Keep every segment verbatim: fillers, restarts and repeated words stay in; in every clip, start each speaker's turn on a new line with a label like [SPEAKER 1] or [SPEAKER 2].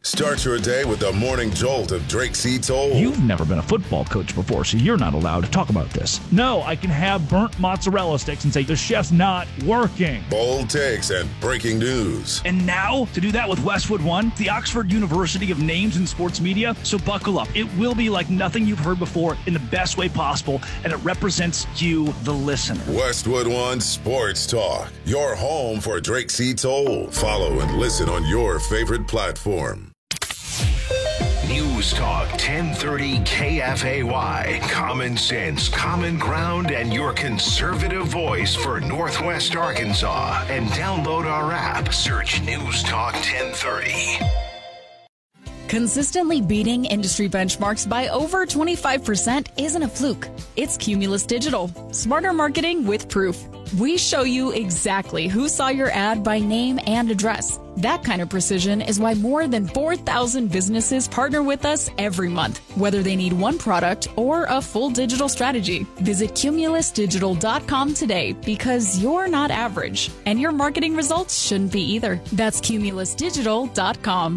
[SPEAKER 1] Start your day with the morning jolt of Drake C. Toll.
[SPEAKER 2] You've never been a football coach before, so you're not allowed to talk about this. No, I can have burnt mozzarella sticks and say the chef's not working.
[SPEAKER 1] Bold takes and breaking news.
[SPEAKER 2] And now, to do that with Westwood One, the Oxford University of names in sports media. So buckle up. It will be like nothing you've heard before in the best way possible, and it represents you, the listener.
[SPEAKER 1] Westwood One Sports Talk, your home for Drake C. Toll. Follow and listen on your favorite platform.
[SPEAKER 3] News Talk ten thirty K F A Y. Common sense, common ground, and your conservative voice for Northwest Arkansas. And download our app. Search News Talk ten thirty.
[SPEAKER 4] Consistently beating industry benchmarks by over twenty-five percent isn't a fluke. It's Cumulus Digital. Smarter marketing with proof. We show you exactly who saw your ad by name and address. That kind of precision is why more than four thousand businesses partner with us every month, whether they need one product or a full digital strategy. Visit cumulus digital dot com today because you're not average, and your marketing results shouldn't be either. That's cumulus digital dot com.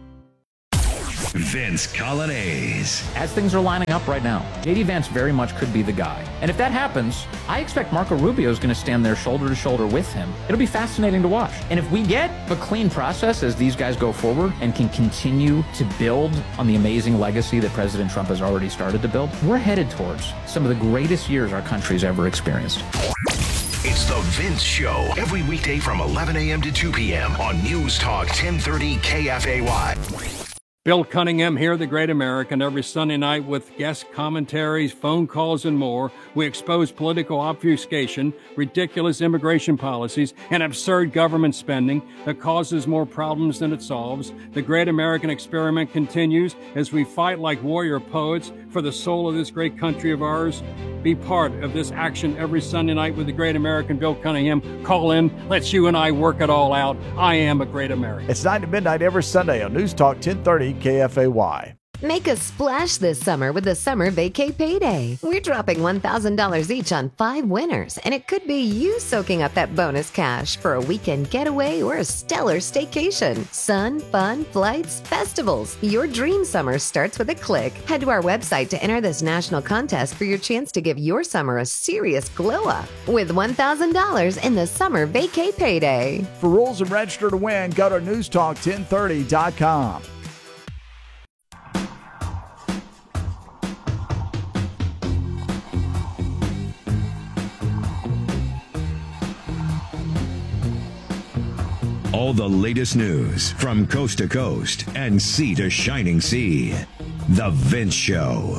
[SPEAKER 3] Vince Coglianese.
[SPEAKER 5] As things are lining up right now, J D Vance very much could be the guy. And if that happens, I expect Marco Rubio is going to stand there shoulder to shoulder with him. It'll be fascinating to watch. And if we get a clean process as these guys go forward and can continue to build on the amazing legacy that President Trump has already started to build, we're headed towards some of the greatest years our country's ever experienced.
[SPEAKER 3] It's the Vince Show, every weekday from eleven a.m. to two p.m. on News Talk ten thirty K F A Y.
[SPEAKER 6] Bill Cunningham here, the Great American, every Sunday night with guest commentaries, phone calls, and more. We expose political obfuscation, ridiculous immigration policies, and absurd government spending that causes more problems than it solves. The Great American experiment continues as we fight like warrior poets for the soul of this great country of ours. Be part of this action every Sunday night with the Great American, Bill Cunningham. Call in. Let's you and I work it all out. I am a Great American.
[SPEAKER 7] It's nine to midnight every Sunday on News Talk ten thirty K F A Y.
[SPEAKER 8] Make a splash this summer with the Summer Vacay Payday. We're dropping one thousand dollars each on five winners, and it could be you soaking up that bonus cash for a weekend getaway or a stellar staycation. Sun, fun, flights, festivals. Your dream summer starts with a click. Head to our website to enter this national contest for your chance to give your summer a serious glow up with one thousand dollars in the Summer Vacay Payday.
[SPEAKER 7] For rules and register to win, go to news talk ten thirty dot com.
[SPEAKER 3] All the latest news from coast to coast and sea to shining sea. The Vince Show.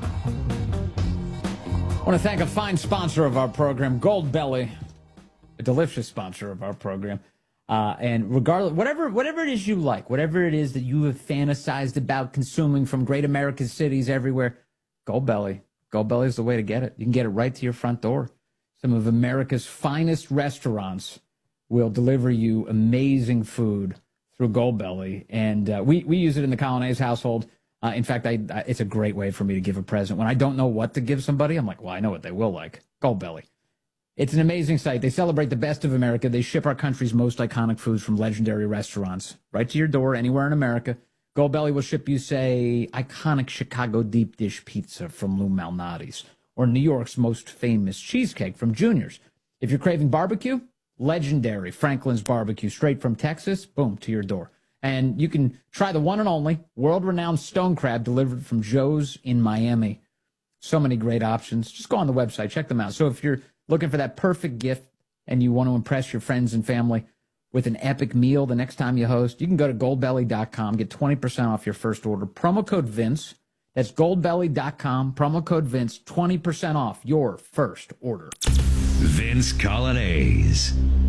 [SPEAKER 5] I want to thank a fine sponsor of our program, Goldbelly, a delicious sponsor of our program. Uh, and regardless, whatever, whatever it is you like, whatever it is that you have fantasized about consuming from great American cities everywhere, Goldbelly. Goldbelly is the way to get it. You can get it right to your front door. Some of America's finest restaurants will deliver you amazing food through Goldbelly. And uh, we, we use it in the Coglianese household. Uh, in fact, I, I, it's a great way for me to give a present. When I don't know what to give somebody, I'm like, well, I know what they will like. Goldbelly. It's an amazing site. They celebrate the best of America. They ship our country's most iconic foods from legendary restaurants right to your door anywhere in America. Goldbelly will ship you, say, iconic Chicago deep dish pizza from Lou Malnati's, or New York's most famous cheesecake from Junior's. If you're craving barbecue, legendary Franklin's Barbecue, straight from Texas, boom, to your door. And you can try the one and only world-renowned stone crab delivered from Joe's in Miami. So many great options. Just go on the website, check them out. So if you're looking for that perfect gift and you want to impress your friends and family with an epic meal the next time you host, you can go to goldbelly dot com, get twenty percent off your first order. Promo code Vince. That's goldbelly dot com, promo code Vince, twenty percent off your first order.
[SPEAKER 3] Vince Coglianese.